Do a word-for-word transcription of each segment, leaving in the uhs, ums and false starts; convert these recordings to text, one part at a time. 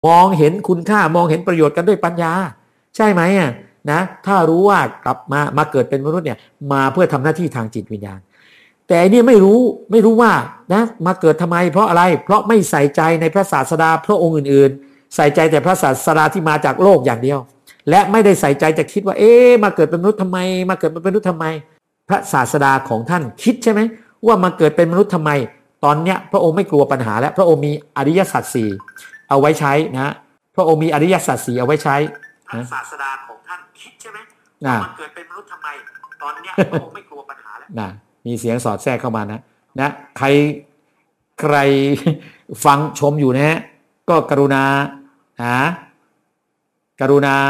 มองเห็นคุณค่ามองเห็นประโยชน์กันด้วยปัญญาใช่ไหมอ่ะนะถ้ารู้ว่ากลับมามาเกิดเป็นมนุษย์เนี่ยมาเพื่อทำหน้าที่ทางจิตวิญญาณแต่อันนี้ไม่รู้ไม่รู้ว่านะมาเกิดทำไมเพราะอะไรเพราะไม่ใส่ใจในพระศาสดาพระองค์อื่นๆใส่ใจแต่พระศาสดาที่มาจากโลกอย่างเดียวและไม่ได้ใส่ใจจะคิดว่าเอ๊ะมาเกิดเป็นมนุษย์ทำไมมาเกิดเป็นมนุษย์ทำไมพระศาสดาของท่านคิดใช่ไหมว่ามาเกิดเป็นมนุษย์ทำไมตอนเนี้ยพระองค์ไม่กลัวปัญหาแล้วพระองค์มีอริยสัจสี่เอาไว้ใช้นะพระองค์มีอริยสัจสี่เอาไว้ใช้พระศาสดาของท่านคิดใช่ไหมว่ามาเกิดเป็นมนุษย์ทำไมตอนเนี้ยพระองค์ไม่กลัวปัญหาแล้วนะมีเสียงสอดแทรกเข้ามานะนะใครใครฟังชมอยู่นะฮะก็กรุณาหากรุณา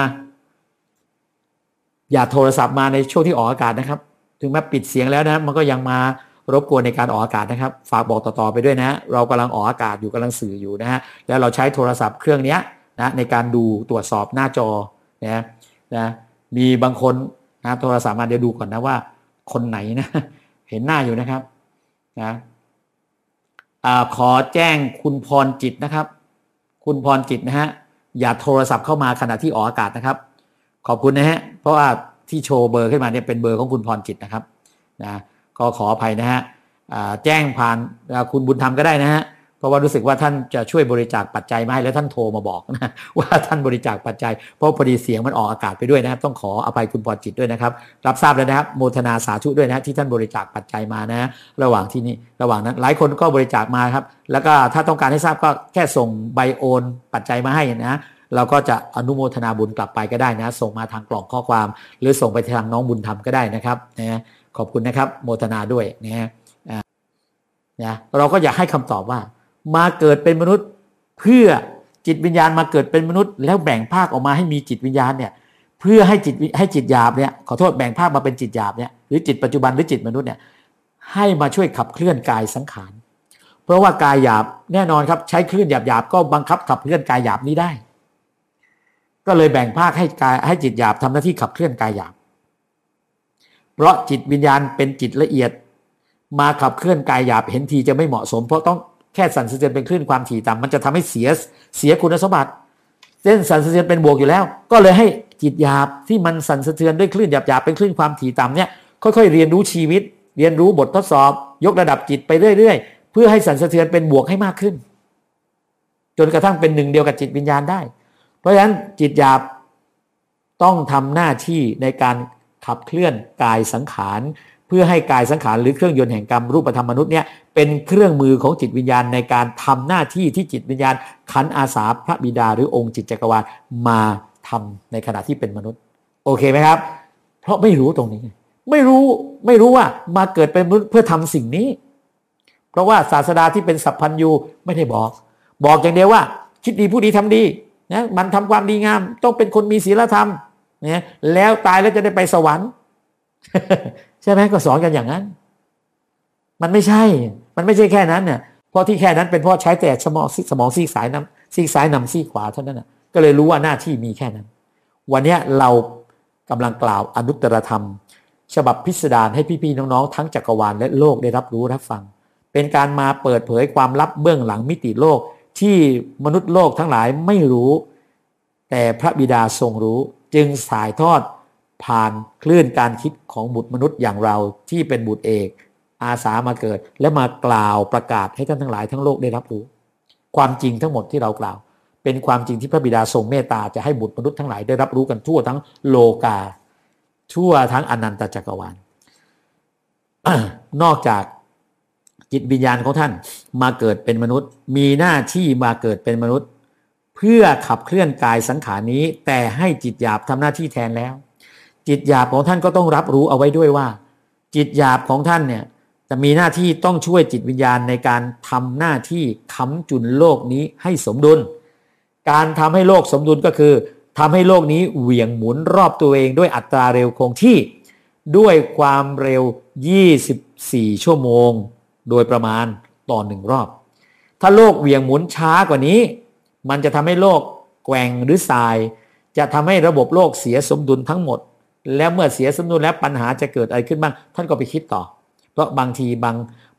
อย่าโทรศัพท์มาในช่วงที่ออกอากาศนะครับถึงแม้ปิดเสียงแล้วนะมันก็ยังมารบกวนในการออกอากาศนะครับฝากบอกต่อๆไปด้วยนะเรากำลังออกอากาศอยู่กำลังสื่ออยู่นะฮะแล้วเราใช้โทรศัพท์เครื่องนี้นะในการดูตรวจสอบหน้าจอนะนะมีบางคนนะโทรศัพท์มาเดี๋ยวดูก่อนนะว่าคนไหนนะเห็นหน้าอยู่นะครับนะอ่าขอแจ้งคุณพรจิตนะครับคุณพรจิตนะฮะอย่าโทรศัพท์เข้ามาขณะที่ออกอากาศนะครับขอบคุณนะฮะเพราะว่าที่โชว์เบอร์ขึ้นมาเนี่ยเป็นเบอร์ของคุณพรจิตนะครับนะก็ขออภัยนะฮะแจ้งผ่านคุณบุญธรรมก็ได้นะฮะเพราะว่ารู้สึกว่าท่านจะช่วยบริจาคปัจจัยมาให้แล้วท่านโทรมาบอกนะว่าท่านบริจาคปัจจัยเพราะพอดีเสียงมันออกอากาศไปด้วยนะครับต้องขออภัยคุณพรจิตด้วยนะครับรับทราบแล้วนะครับโมทนาสาธุด้วยนะที่ท่านบริจาคปัจจัยมานะระหว่างที่นี่ระหว่างนั้นหลายคนก็บริจาคมาครับแล้วก็ถ้าต้องการให้ทราบก็แค่ส่งใบโอนปัจจัยมาให้นะเราก็จะอนุโมทนาบุญกลับไปก็ได้นะส่งมาทางกล่องข้อความหรือส่งไปทางน้องบุญธรรมก็ได้นะครับนะขอบคุณนะครับโมทนาด้วยนะฮะนะเราก็อยากให้คำตอบว่ามาเกิดเป็นมนุษย์เพื่อจิตวิญญาณมาเกิดเป็นมนุษย์แล้วแบ่งภาคออกมาให้มีจิตวิญญาณเนี่ยเพื่อให้จิตให้จิตหยาบเนี่ยขอโทษแบ่งภาคมาเป็นจิตหยาบเนี่ยหรือจิตปัจจุบันหรือจิตมนุษย์เนี่ยให้มาช่วยขับเคลื่อนกายสังขารเพราะว่ากายหยาบแน่นอนครับใช้คลื่นหยาบๆก็บังคับขับเคลื่อนกายหยาบนี้ได้ก็เลยแบ่งภาคให้กายให้จิตหยาบทำหน้าที่ขับเคลื่อนกายหยาบเพราะจิตวิญญาณเป็นจิตละเอียดมาขับเคลื่อนกายหยาบเห็นทีจะไม่เหมาะสมเพราะต้องแค่สั่นสะเทือนเป็นคลื่นความถี่ต่ำมันจะทำให้เสียเสียคุณสมบัติเส้นสั่นสะเทือนเป็นบวกอยู่แล้วก็เลยให้จิตหยาบที่มันสั่นสะเทือนด้วยคลื่นหยาบๆเป็นคลื่นความถี่ต่ำเนี่ยค่อยๆเรียนรู้ชีวิตเรียนรู้บททดสอบยกระดับจิตไปเรื่อยๆเพื่อให้สั่นสะเทือนเป็นบวกให้มากขึ้นจนกระทั่งเป็นหนึ่งเดียวกับจิตวิญญาณได้เพราะฉะนั้นจิตหยาบต้องทำหน้าที่ในการขับเคลื่อนกายสังขารเพื่อให้กายสังขารหรือเครื่องยนต์แห่งกรรมรูปธรรมมนุษย์เนี่ยเป็นเครื่องมือของจิตวิญญาณในการทำหน้าที่ที่จิตวิญญาณขันอาสาพระบิดาหรือองค์จิตจักรวาลมาทำในขณะที่เป็นมนุษย์โอเคไหมครับเพราะไม่รู้ตรงนี้ไม่รู้ไม่รู้ว่ามาเกิดเป็นมนุษย์เพื่อทำสิ่งนี้เพราะว่าศาสดาที่เป็นสัพพัญญูไม่ได้บอกบอกอย่างเดียวว่าคิดดีพูดดีทำดีนะมันทำความดีงามต้องเป็นคนมีศีลธรรมเนี่ยแล้วตายแล้วจะได้ไปสวรรค์ ใช่ไหมก็สอนกันอย่างนั้นมันไม่ใช่มันไม่ใช่แค่นั้นเนี่ยเพราะที่แค่นั้นเป็นเพราะใช้แต่สมองสมองซีกซ้ายนำซีกซ้ายนำซีกขวาเท่านั้นนะก็เลยรู้ว่าหน้าที่มีแค่นั้นวันนี้เรากำลังกล่าวอนุตตรธรรมฉบับพิสดารให้พี่ๆน้องๆทั้งจักรวาลและโลกได้รับรู้รับฟังเป็นการมาเปิดเผยความลับเบื้องหลังมิติโลกที่มนุษย์โลกทั้งหลายไม่รู้แต่พระบิดาทรงรู้จึงถ่ายทอดผ่านคลื่นการคิดของบุตรมนุษย์อย่างเราที่เป็นบุตรเอกอาสามาเกิดและมากล่าวประกาศให้ท่านทั้งหลายทั้งโลกได้รับรู้ความจริงทั้งหมดที่เรากล่าวเป็นความจริงที่พระบิดาทรงเมตตาจะให้บุตรมนุษย์ทั้งหลายได้รับรู้กันทั่วทั้งโลกาทั่วทั้งอนันตจักรวาล นอกจากจิตวิญญาณของท่านมาเกิดเป็นมนุษย์มีหน้าที่มาเกิดเป็นมนุษย์เพื่อขับเคลื่อนกายสังขารนี้แต่ให้จิตหยาบทำหน้าที่แทนแล้วจิตหยาบของท่านก็ต้องรับรู้เอาไว้ด้วยว่าจิตหยาบของท่านเนี่ยจะมีหน้าที่ต้องช่วยจิตวิญญาณในการทำหน้าที่ค้ำจุนโลกนี้ให้สมดุลการทำให้โลกสมดุลก็คือทำให้โลกนี้เหวี่ยงหมุนรอบตัวเองด้วยอัตราเร็วคงที่ด้วยความเร็วยี่สิบสี่ชั่วโมงโดยประมาณต่อหนึ่งรอบถ้าโลกเหวี่ยงหมุนช้ากว่านี้มันจะทำให้โลกแกว่งหรือสายจะทำให้ระบบโลกเสียสมดุลทั้งหมดแล้วเมื่อเสียสมดุลแล้วปัญหาจะเกิดอะไรขึ้นบ้างท่านก็ไปคิดต่อเพราะบางทีบาง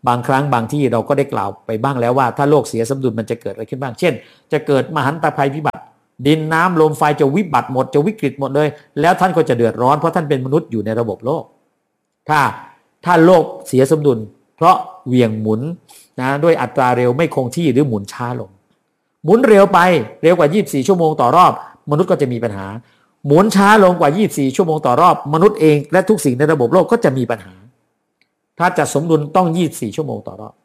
บางครั้งบางที่เราก็ได้กล่าวไปบ้างแล้วว่าถ้าโลกเสียสมดุลมันจะเกิดอะไรขึ้นบ้างเช่นจะเกิดมหันตภัยพิบัติดินน้ำลมไฟจะวิบัติหมดจะวิกฤตหมดเลยแล้วท่านก็จะเดือดร้อนเพราะท่านเป็นมนุษย์อยู่ในระบบโลกถ้าถ้าโลกเสียสมดุลเพราะเหวี่ยงหมุนนะด้วยอัตราเร็วไม่คงที่หรือหมุนช้าลงหมุนเร็วไปเร็วกว่ายี่สิบสี่ชั่วโมงต่อรอบมนุษย์ก็จะมีปัญหาหมุนช้าลงกว่ายี่สิบสี่ชั่วโมงต่อรอบมนุษย์เองและทุกสิ่งในระบบโลกก็จะมีปัญหาถ้าจะสมดุลต้องยี่สิบสี่ชั่วโมงต่อรอบ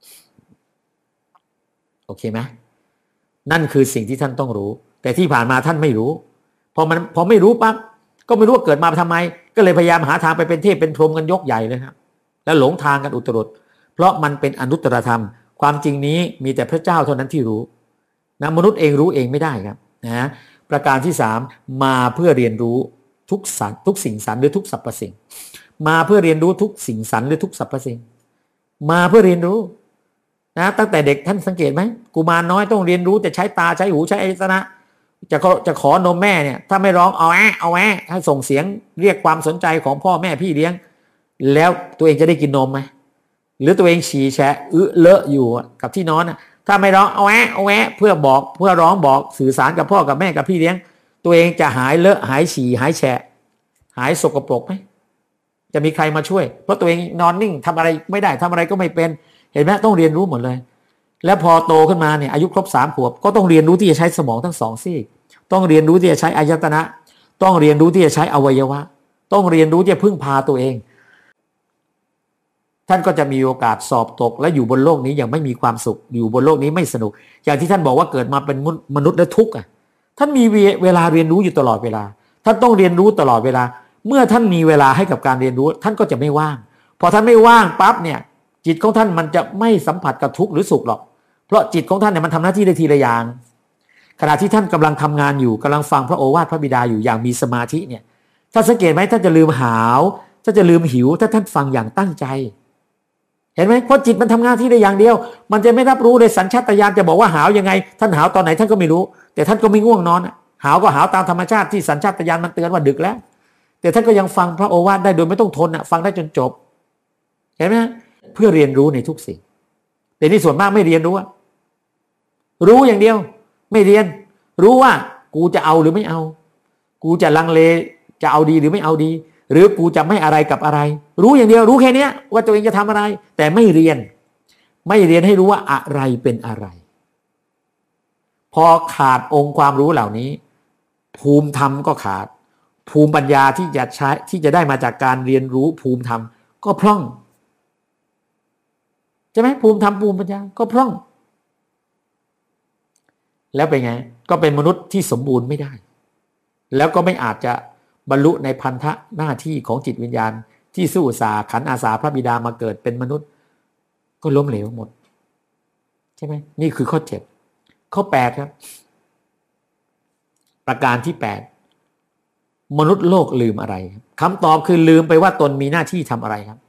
โอเคไหมนั่นคือสิ่งที่ท่านต้องรู้แต่ที่ผ่านมาท่านไม่รู้พอมันพอไม่รู้ปั๊บก็ไม่รู้ว่าเกิดมาทำไมก็เลยพยายามหาทางไปเป็นเทพเป็นพรหมกันยกใหญ่เลยครับแล้วหลงทางกันอุตรุดเพราะมันเป็นอนุตตรธรรมความจริงนี้มีแต่พระเจ้าเท่านั้นที่รู้นะมนุษย์เองรู้เองไม่ได้ครับนะประการที่สามมาเพื่อเรียนรู้ทุกสรรทุกสิ่งสรรหรือทุกสรรพสิ่งมาเพื่อเรียนรู้ทุกสิ่งสรรหรือทุกสรรพสิ่งมาเพื่อเรียนรู้นะตั้งแต่เด็กท่านสังเกตไหมกุมารน้อยต้องเรียนรู้จะใช้ตาใช้หูใช้อายตนะจะจะขอนมแม่เนี่ยถ้าไม่ร้องเอาแอะเอาแอะให้ส่งเสียงเรียกความสนใจของพ่อแม่พี่เลี้ยงแล้วตัวเองจะได้กินนมไหมหรือตัวเองฉี่แฉะอึเลอะอยู่กับที่นอนถ้าไม่ร้องเอาแอะเอาแอะเพื่อบอกเพื่อร้องบอกสื่อสารกับพ่อกับแม่กับพี่เลี้ยงตัวเองจะหายเลอะหายฉี่หายแฉะหายสกปรกไหมจะมีใครมาช่วยเพราะตัวเองนอนนิ่งทำอะไรไม่ได้ทำอะไรก็ไม่เป็นเห็นไหมต้องเรียนรู้หมดเลยแล้วพอโตขึ้นมาเนี่ยอายุครบสามขวบก็ต้องเรียนรู้ที่จะใช้สมองทั้งสองซีกต้องเรียนรู้ที่จะใช้อายตนะต้องเรียนรู้ที่จะใช้อวัยวะต้องเรียนรู้ที่จะพึ่งพาตัวเองท่านก็จะมีโอกาสสอบตกและอยู่บนโลกนี้อย่างไม่มีความสุขอยู่บนโลกนี้ไม่สนุกอย่างที่ท่านบอกว่าเกิดมาเป็นมนุษย์และทุกข์อ่ะท่านมีเวลาเรียนรู้อยู่ตลอดเวลาท่านต้องเรียนรู้ตลอดเวลาเมื่อท่านมีเวลาให้กับการเรียนรู้ท่านก็จะไม่ว่างพอท่านไม่ว่างปั๊บเนี่ยจิตของท่านมันจะไม่สัมผัสกับทุกข์หรือสุขหรอกเพราะจิตของท่านเนี่ยมันทำหน้าที่ได้ทีละอย่างขณะที่ท่านกำลังทำงานอยู่กำลังฟังพระโอวาทพระบิดาอยู่อย่างมีสมาธิเนี่ยท่านสังเกตไหมท่านจะลืมหาวท่านจะลืมหิวถ้าท่านฟังอย่างตั้งใจเห็นไหมเพราะจิตมันทำงานที่ได้อย่างเดียวมันจะไม่รับรู้เลยสัญชาตญาณจะบอกว่าหาวยังไงท่านหาวตอนไหนท่านก็ไม่รู้แต่ท่านก็ไม่ง่วงนอนหาวก็หาวตามธรรมชาติที่สัญชาตญาณมันเตือนว่าดึกแล้วแต่ท่านก็ยังฟังพระโอวาทได้โดยไม่ต้องทนอ่ะฟังได้จนจบเห็นไหมเพื่อเรียนรู้ในทุกสิ่งแต่นี่ส่วนมากไม่เรียนรู้รู้อย่างเดียวไม่เรียนรู้ว่ากูจะเอาหรือไม่เอากูจะลังเลจะเอาดีหรือไม่เอาดีหรือกูจะไม่อะไรกับอะไรรู้อย่างเดียวรู้แค่นี้ว่าตัวเองจะทำอะไรแต่ไม่เรียนไม่เรียนให้รู้ว่าอะไรเป็นอะไรพอขาดองค์ความรู้เหล่านี้ภูมิธรรมก็ขาดภูมิปัญญาที่จะใช้ที่จะได้มาจากการเรียนรู้ภูมิธรรมก็พร่องใช่ไหมภูมิธรรมภูมิปัญญาก็พร่องแล้วเป็นไงก็เป็นมนุษย์ที่สมบูรณ์ไม่ได้แล้วก็ไม่อาจจะบรรลุในพันธะหน้าที่ของจิตวิญญาณที่สู้สาขันอาสาพระบิดามาเกิดเป็นมนุษย์ก็ล้มเหลวหมดใช่ไหมนี่คือข้อเจ็ดข้อแปดครับประการที่แปดมนุษย์โลกลืมอะไรคำตอบคือลืมไปว่าตนมีหน้าที่ทำอะไรครับ